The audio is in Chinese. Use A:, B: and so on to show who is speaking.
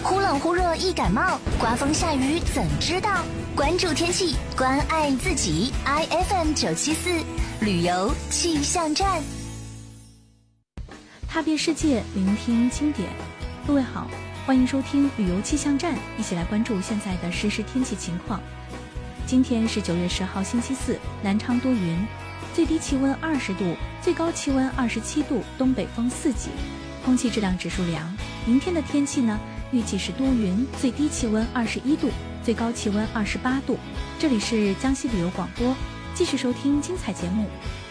A: 忽冷忽热易感冒，刮风下雨怎知道？关注天气，关爱自己。IFM974旅游气象站，
B: 踏遍世界，聆听经典。各位好，欢迎收听旅游气象站，一起来关注现在的实时天气情况。今天是9月10号星期四，南昌多云，最低气温20度，最高气温27度，东北风4级，空气质量指数良。明天的天气呢，预计是多云，最低气温21度，最高气温28度。这里是江西旅游广播，继续收听精彩节目。